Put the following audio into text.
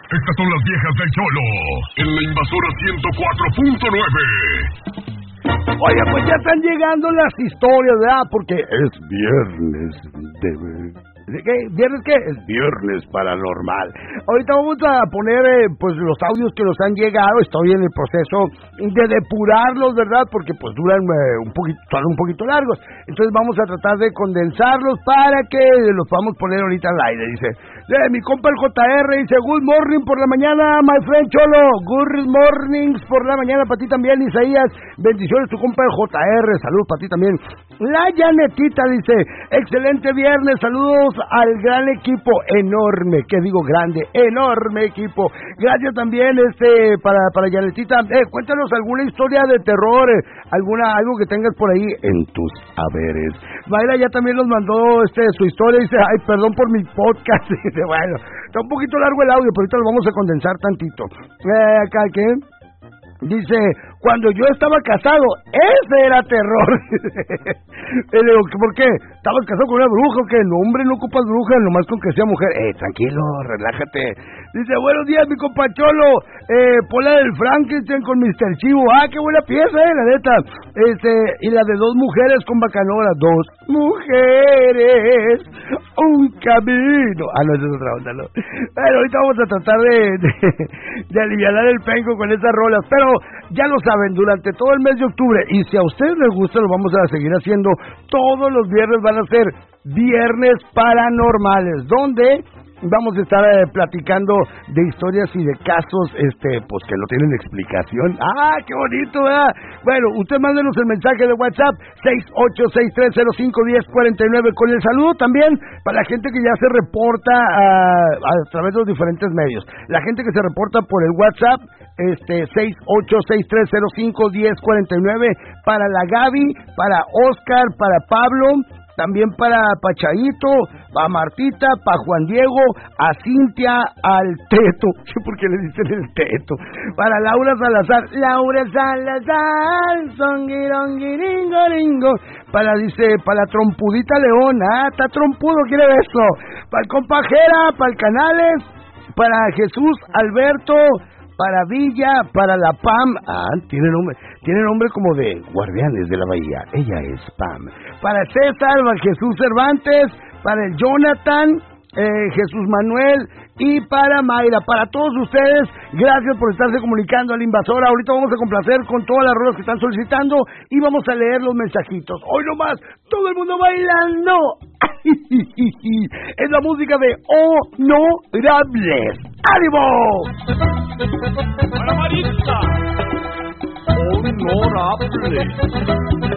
Estas son las viejas del Cholo, en la Invasora 104.9. Oye, pues ya están llegando las historias, ¿verdad? Porque es viernes ¿de qué? ¿Viernes qué? Es viernes paranormal. Ahorita vamos a poner pues los audios que nos han llegado. Estoy en el proceso de depurarlos, ¿verdad? Porque pues duran son un poquito largos. Entonces vamos a tratar de condensarlos para que los podamos poner ahorita al aire. Dice, mi compa el JR dice, good morning por la mañana, my friend Cholo. Good mornings por la mañana para ti también, Isaías. Bendiciones, tu compa el JR. Saludos para ti también. La Janetita dice, excelente viernes, saludos al gran equipo, enorme, que digo grande, enorme equipo. Gracias también para Janetita. Cuéntanos alguna historia de terror, algo que tengas por ahí en tus haberes. Mayra ya también nos mandó su historia, dice, ay, perdón por mi podcast. Dice, bueno, está un poquito largo el audio, pero ahorita lo vamos a condensar tantito. Acá, ¿qué? Dice, cuando yo estaba casado, ese era terror. Le digo, ¿por qué? ¿Estabas casado con una bruja o qué? No, hombre, no ocupas bruja, nomás con que sea mujer. Tranquilo, relájate. Dice, buenos días, mi compa Cholo. Ponla del Frankenstein con Mr. Chivo. Ah, qué buena pieza, la neta. Y la de dos mujeres con bacanora. Dos mujeres, un camino. Ah, no, esa es otra onda, no. Bueno, ahorita vamos a tratar de aliviar el penco con esas rolas, pero ya lo saben, durante todo el mes de octubre, y si a ustedes les gusta, lo vamos a seguir haciendo, todos los viernes van a ser viernes paranormales, donde vamos a estar platicando de historias y de casos pues que no tienen explicación. ¡Ah, qué bonito, ¿verdad? Bueno, usted mándenos el mensaje de WhatsApp 6863051049 con el saludo también para la gente que ya se reporta a través de los diferentes medios. La gente que se reporta por el WhatsApp 6863051049 para la Gaby, para Oscar, para Pablo, también para Pachaíto, para Martita, para Juan Diego, a Cintia, al Teto, ¿por qué le dicen el Teto? Para Laura Salazar, songirongiringoringo, para la Trompudita León, está trompudo, quiere beso, para el Compajera, para el Canales, para Jesús Alberto, para Villa, para la Pam, tiene nombre como de Guardianes de la Bahía, ella es Pam, para César, para Jesús Cervantes, para el Jonathan, Jesús Manuel y para Mayra, para todos ustedes, gracias por estarse comunicando al Invasor. Ahorita vamos a complacer con todas las rolas que están solicitando y vamos a leer los mensajitos. Hoy nomás, todo el mundo bailando. Es la música de Honorables. ¡Ánimo! Para Maritza, Honorables.